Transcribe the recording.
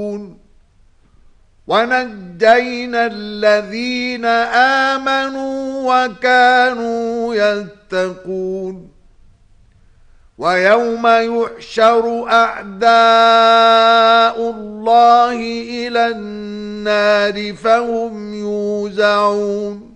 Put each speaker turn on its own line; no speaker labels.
يعملون ونجينا الذين آمنوا وكانوا يتقون ويوم يحشر أعداء الله إلى النار فهم يوزعون